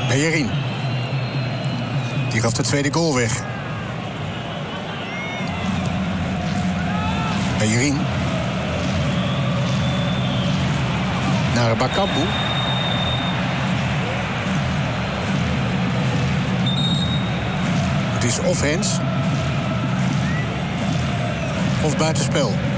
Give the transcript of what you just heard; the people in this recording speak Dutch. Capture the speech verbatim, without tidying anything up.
Bellerin. Die gaf de tweede goal weg. Bellerin. Naar Bakambu. Het is of hands of buitenspel.